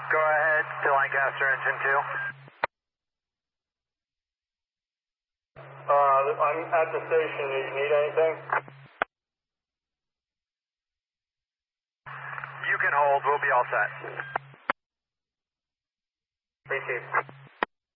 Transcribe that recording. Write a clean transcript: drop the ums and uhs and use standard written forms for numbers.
Go ahead to Lancaster engine 2. I'm at the station. Do you need anything? You can hold. We'll be all set. Receive.